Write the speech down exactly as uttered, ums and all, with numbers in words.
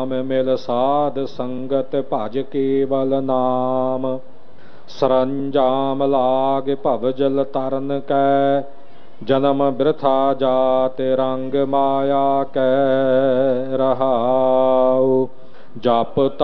राम मिल साध संगत भज केवल नाम। सरंजाम लाग भव जल तरन कै जन्म बिरथा जात रंग माया कै रहाऊ। जप